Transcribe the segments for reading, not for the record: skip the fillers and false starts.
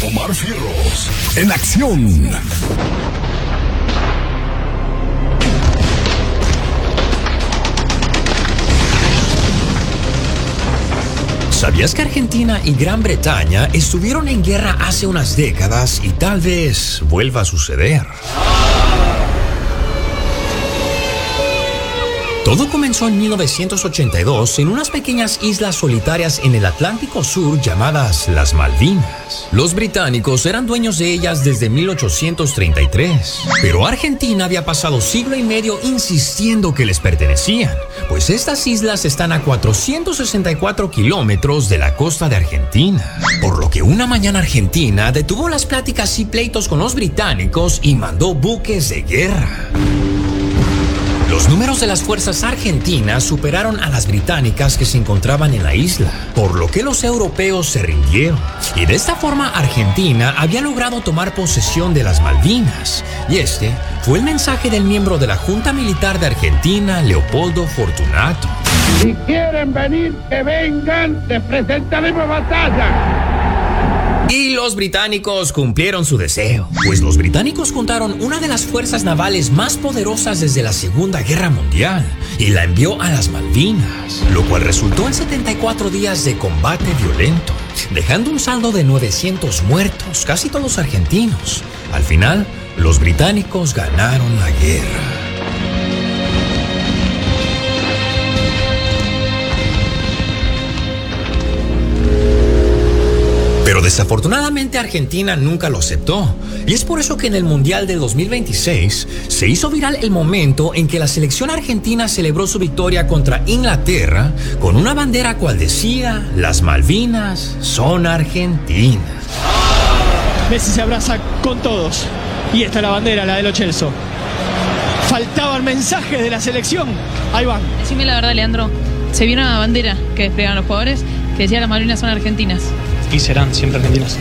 Omar Fierros, en acción. ¿Sabías que Argentina y Gran Bretaña estuvieron en guerra hace unas décadas y tal vez vuelva a suceder? Todo comenzó en 1982 en unas pequeñas islas solitarias en el Atlántico Sur llamadas las Malvinas. Los británicos eran dueños de ellas desde 1833, pero Argentina había pasado siglo y medio insistiendo que les pertenecían, pues estas islas están a 464 kilómetros de la costa de Argentina. Por lo que una mañana Argentina detuvo las pláticas y pleitos con los británicos y mandó buques de guerra. Los números de las fuerzas argentinas superaron a las británicas que se encontraban en la isla, por lo que los europeos se rindieron. Y de esta forma Argentina había logrado tomar posesión de las Malvinas. Y este fue el mensaje del miembro de la Junta Militar de Argentina, Leopoldo Fortunato. Si quieren venir, que vengan, les presentaremos batalla. Y los británicos cumplieron su deseo, pues los británicos juntaron una de las fuerzas navales más poderosas desde la Segunda Guerra Mundial y la envió a las Malvinas, lo cual resultó en 74 días de combate violento, dejando un saldo de 900 muertos, casi todos argentinos. Al final, los británicos ganaron la guerra. Pero desafortunadamente Argentina nunca lo aceptó, y es por eso que en el Mundial de 2026 se hizo viral el momento en que la selección argentina celebró su victoria contra Inglaterra con una bandera cual decía: las Malvinas son argentinas. Messi se abraza con todos, y esta es la bandera, la de Lo Celso. Faltaban mensajes de la selección, ahí van. Decime la verdad, Leandro, se vio una bandera que desplegaron los jugadores que decía: las Malvinas son argentinas. Y serán siempre argentinas.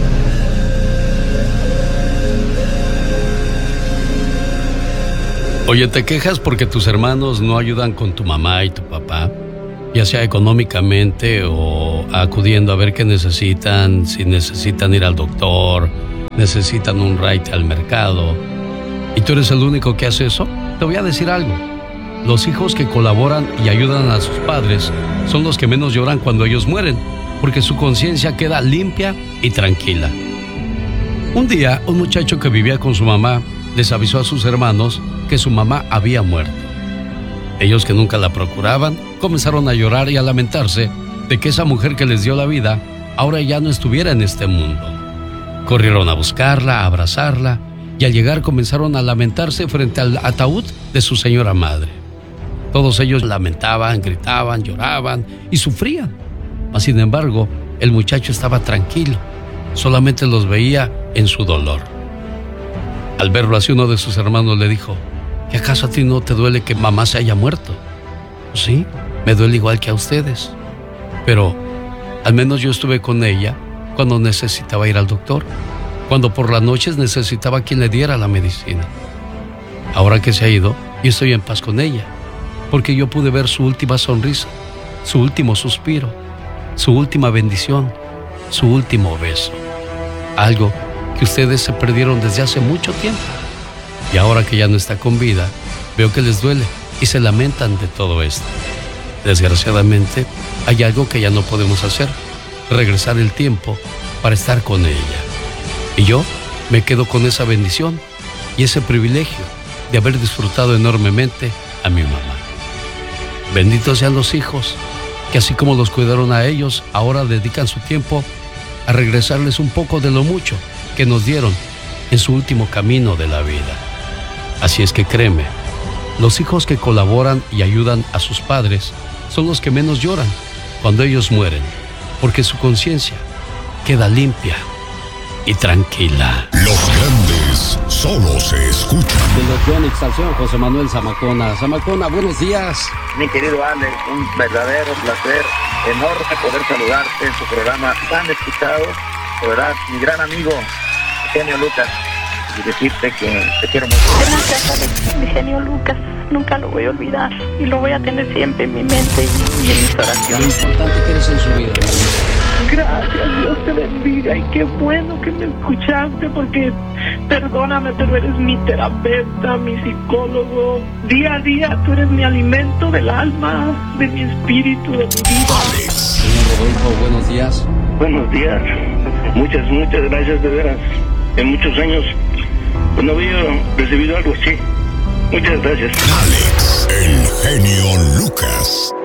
Oye, ¿te quejas porque tus hermanos no ayudan con tu mamá y tu papá? Ya sea económicamente o acudiendo a ver qué necesitan, si necesitan ir al doctor, necesitan un ride al mercado. ¿Y tú eres el único que hace eso? Te voy a decir algo. Los hijos que colaboran y ayudan a sus padres son los que menos lloran cuando ellos mueren, porque su conciencia queda limpia y tranquila. Un día, un muchacho que vivía con su mamá les avisó a sus hermanos que su mamá había muerto. Ellos, que nunca la procuraban, comenzaron a llorar y a lamentarse de que esa mujer que les dio la vida ahora ya no estuviera en este mundo. Corrieron a buscarla, a abrazarla, y al llegar comenzaron a lamentarse frente al ataúd de su señora madre. Todos ellos lamentaban, gritaban, lloraban y sufrían. Mas, sin embargo, el muchacho estaba tranquilo, solamente los veía en su dolor. Al verlo así, uno de sus hermanos le dijo: ¿qué acaso a ti no te duele que mamá se haya muerto? Sí, me duele igual que a ustedes, pero al menos yo estuve con ella cuando necesitaba ir al doctor, cuando por las noches necesitaba quien le diera la medicina. Ahora que se ha ido, yo estoy en paz con ella, porque yo pude ver su última sonrisa, su último suspiro, su última bendición, su último beso. Algo que ustedes se perdieron desde hace mucho tiempo. Y ahora que ya no está con vida, veo que les duele y se lamentan de todo esto. Desgraciadamente, hay algo que ya no podemos hacer: regresar el tiempo para estar con ella. Y yo me quedo con esa bendición y ese privilegio de haber disfrutado enormemente a mi mamá. Benditos sean los hijos que, así como los cuidaron a ellos, ahora dedican su tiempo a regresarles un poco de lo mucho que nos dieron en su último camino de la vida. Así es que créeme, los hijos que colaboran y ayudan a sus padres son los que menos lloran cuando ellos mueren, porque su conciencia queda limpia y tranquila. Los grandes solo se escuchan. De los Yonix Salción, José Manuel Zamacona. Zamacona, buenos días. Mi querido Ale, un verdadero placer, enorme poder saludarte en tu programa tan escuchado, de verdad, mi gran amigo, genio Lucas, y decirte que te quiero mucho. Gracias, mi genio Lucas, nunca lo voy a olvidar y lo voy a tener siempre en mi mente y en mis oraciones. Lo importante que eres en su vida. Gracias, Dios te bendiga. Y qué bueno que me escuchaste, porque perdóname, pero eres mi terapeuta, mi psicólogo. Día a día tú eres mi alimento del alma, de mi espíritu, de mi vida. Señor Rodolfo, buenos días. Buenos días. Muchas gracias, de veras. En muchos años no había recibido algo así. Muchas gracias. Alex, el genio Lucas.